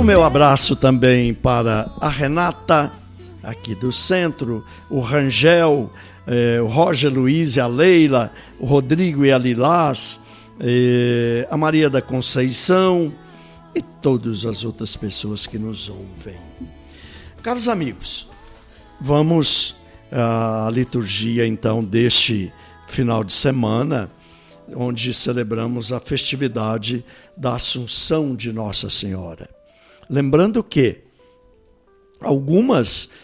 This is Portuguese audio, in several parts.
meu abraço também para a Renata, aqui do centro, o Rangel, o Roger Luiz e a Leila, o Rodrigo e a Lilás, a Maria da Conceição e todas as outras pessoas que nos ouvem. Caros amigos, vamos à liturgia então deste final de semana, onde celebramos a festividade da Assunção de Nossa Senhora. Lembrando que algumas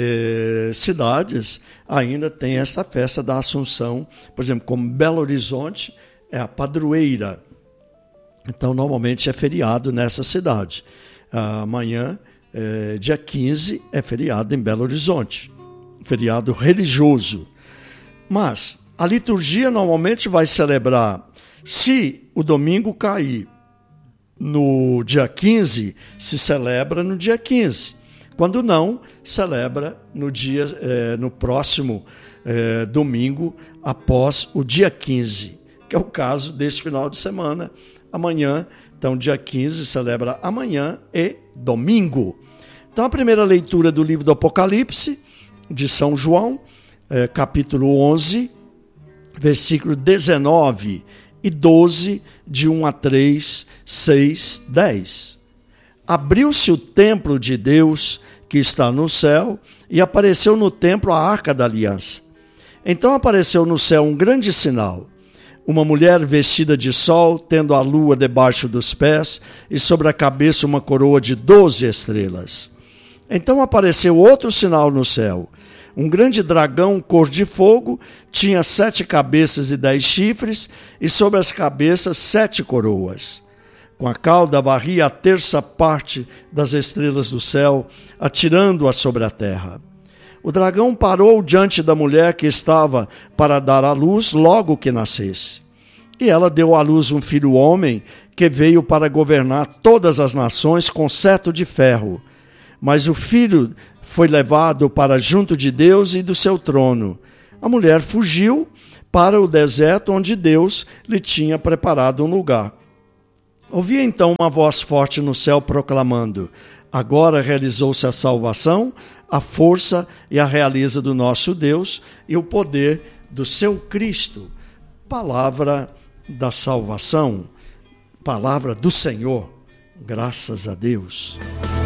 cidades ainda têm esta festa da Assunção, por exemplo, como Belo Horizonte é a padroeira, então normalmente é feriado nessa cidade. Amanhã, dia 15, é feriado em Belo Horizonte, feriado religioso. Mas a liturgia normalmente vai celebrar, se o domingo cair no dia 15, se celebra no dia 15. Quando não, celebra no próximo domingo, após o dia 15, que é o caso deste final de semana. Amanhã, então, dia 15, celebra amanhã e domingo. Então, a primeira leitura do livro do Apocalipse, de São João, capítulo 11, versículo 19 e 12, de 1 a 3, 6, 10. Abriu-se o templo de Deus que está no céu e apareceu no templo a Arca da Aliança. Então apareceu no céu um grande sinal, uma mulher vestida de sol, tendo a lua debaixo dos pés e sobre a cabeça uma coroa de 12 estrelas. Então apareceu outro sinal no céu, um grande dragão cor de fogo, tinha 7 cabeças e 10 chifres, e sobre as cabeças 7 coroas. Com a cauda varria a terça parte das estrelas do céu, atirando-as sobre a terra. O dragão parou diante da mulher que estava para dar à luz logo que nascesse. E ela deu à luz um filho homem, que veio para governar todas as nações com cetro de ferro. Mas o filho foi levado para junto de Deus e do seu trono. A mulher fugiu para o deserto, onde Deus lhe tinha preparado um lugar. Ouvi então uma voz forte no céu proclamando: agora realizou-se a salvação, a força e a realeza do nosso Deus e o poder do seu Cristo. Palavra da salvação, palavra do Senhor. Graças a Deus.